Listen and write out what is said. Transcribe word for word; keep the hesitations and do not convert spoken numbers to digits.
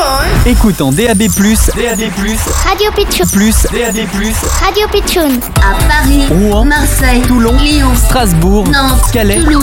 Écoute en D A B plus, D A B plus, Radio Pitchoun. plus, D A B plus, Radio Pitchoun. À Paris, Rouen, Marseille, Toulon, Lyon, Strasbourg, Nantes, Calais, Toulouse.